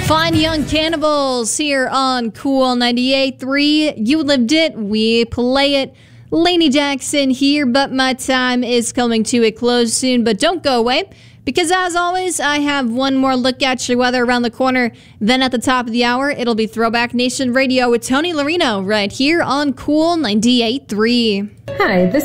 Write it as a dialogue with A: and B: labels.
A: Fine Young Cannibals here on Cool 98.3. You lived it, we play it. Lainey Jackson here, but my time is coming to a close soon. But don't go away, because as always, I have one more look at your weather around the corner. Then at the top of the hour, it'll be Throwback Nation Radio with Tony Larino right here on Cool 98.3.
B: Hi, this